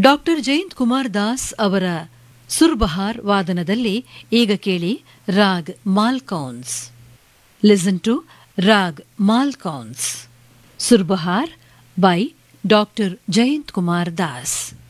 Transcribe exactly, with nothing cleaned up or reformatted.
Doctor Jayant Kumar Das ಅವರ ಸುರ್ಬಹಾರ್ ವಾದನದಲ್ಲಿ ಈಗ ಕೇಳಿ raag Malkauns. Listen to raag Malkauns ಸುರ್ಬಹಾರ್ by doctor Jayant Kumar Das.